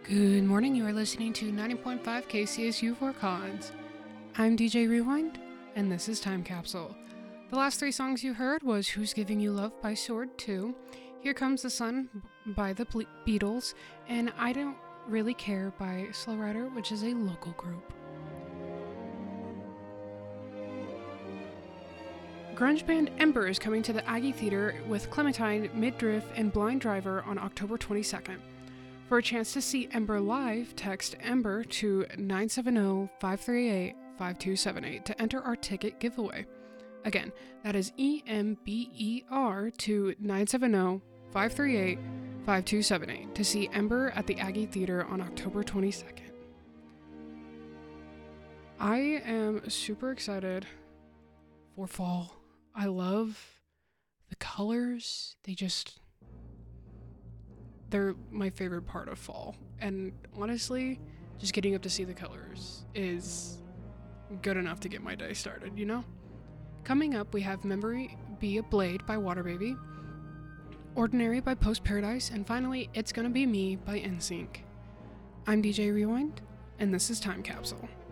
Good morning, you are listening to 90.5 KCSU for Cons. I'm DJ Rewind, and this is Time Capsule. The last three songs you heard was Who's Giving You Love by Sword 2, Here Comes the Sun by the Beatles, and I Don't Really Care by Slow Rider, which is a local group. Grunge band Ember is coming to the Aggie Theater with Clementine, Midriff, and Blind Driver on October 22nd. For a chance to see Ember live, text Ember to 970-538-5278 to enter our ticket giveaway. Again, that is EMBER to 970-538-5278 to see Ember at the Aggie Theater on October 22nd. I am super excited for fall. I love the colors. They're my favorite part of fall. And honestly, just getting up to see the colors is good enough to get my day started, you know? Coming up, we have Memory Be a Blade by Waterbaby, Ordinary by Post Paradise, and finally, It's Gonna Be Me by NSYNC. I'm DJ Rewind, and this is Time Capsule.